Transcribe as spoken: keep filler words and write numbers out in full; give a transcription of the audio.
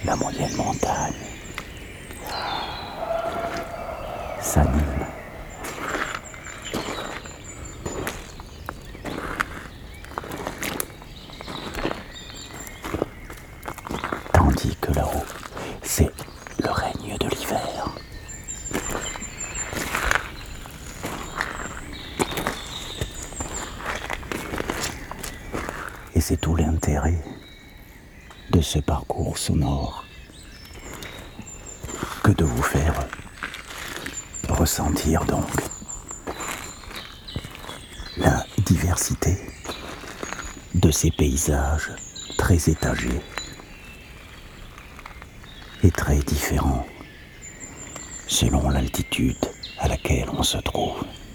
la moyenne montagne s'anime. Tandis que là-haut, c'est le règne de l'hiver. Et c'est tout l'intérêt de ce parcours sonore que de vous faire ressentir donc la diversité de ces paysages très étagés et très différents selon l'altitude à laquelle on se trouve.